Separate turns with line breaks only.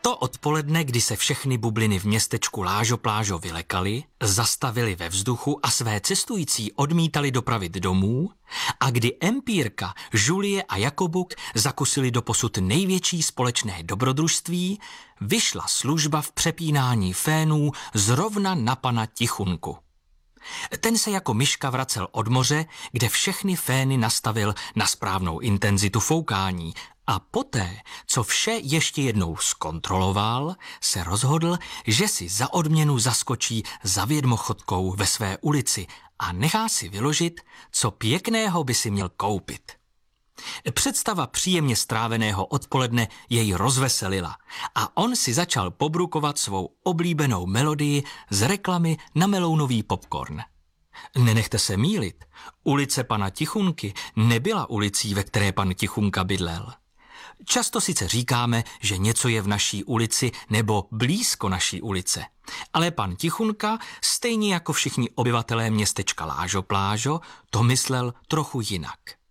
To odpoledne, kdy se všechny bubliny v městečku Lážo Plážo vylekaly, zastavili ve vzduchu a své cestující odmítali dopravit domů, a kdy Empírka, Žulie a Jakobuk zakusili doposud největší společné dobrodružství, vyšla služba v přepínání fénů zrovna na pana Tichunku. Ten se jako myška vracel od moře, kde všechny fény nastavil na správnou intenzitu foukání, a poté, co vše ještě jednou zkontroloval, se rozhodl, že si za odměnu zaskočí za vědmochodkou ve své ulici a nechá si vyložit, co pěkného by si měl koupit. Představa příjemně stráveného odpoledne jej rozveselila a on si začal pobrukovat svou oblíbenou melodii z reklamy na melounový popcorn. Nenechte se mýlit, ulice pana Tichunky nebyla ulicí, ve které pan Tichunka bydlel. Často sice říkáme, že něco je v naší ulici nebo blízko naší ulice, ale pan Tichunka, stejně jako všichni obyvatelé městečka Lážo Plážo, to myslel trochu jinak.